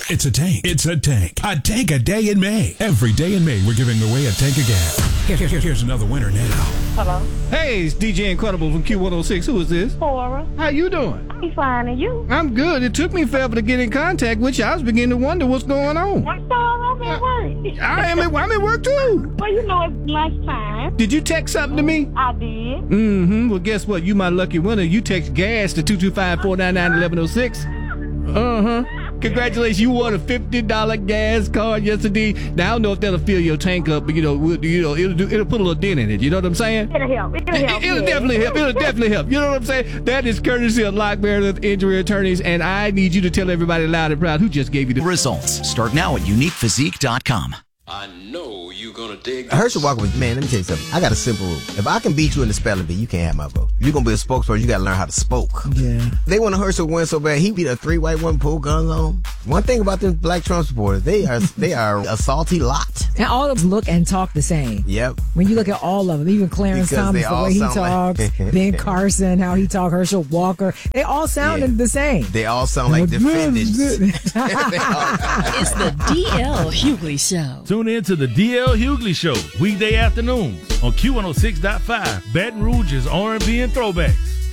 It's a tank. It's a tank. A tank a day in May. Every day in May, we're giving away a tank of gas. Here's another winner now. Hello? Hey, it's DJ Incredible from Q106. Who is this? Cora. How you doing? I'm fine, and you? I'm good. It took me forever to get in contact with you. I was beginning to wonder what's going on. I'm sorry, I'm at work. I'm at work too. Well, you know it's lunchtime. Did you text something to me? I did. Mm-hmm. Well, guess what? You my lucky winner. You text gas to 225-499-1106. Uh-huh. Congratulations, you won a $50 gas card yesterday. Now I don't know if that'll fill your tank up, but it'll put a little dent in it. You know what I'm saying? It'll help. It'll definitely help. It'll definitely help. You know what I'm saying? That is courtesy of Lock Meredith Injury Attorneys, and I need you to tell everybody loud and proud who just gave you the results. Start now at uniquephysique.com. I know you're gonna dig. Herschel Walker was, man, let me tell you something. I got a simple rule. If I can beat you in the spelling bee, you can't have my vote. If you're gonna be a spokesperson, you gotta learn how to spoke. Yeah. They want Herschel win so bad, he beat a 3 white women, pull guns on. One thing about them black Trump supporters, they are a salty lot. And all of them look and talk the same. Yep. When you look at all of them, even Clarence Because Thomas, the way he talks, Ben Carson, how he talks, Herschel Walker, they all sounded the same. They all sound like defendants. It's the D.L. Hughley Show. Tune in to the D.L. Hughley Show, weekday afternoons on Q106.5, Baton Rouge's R&B and throwbacks.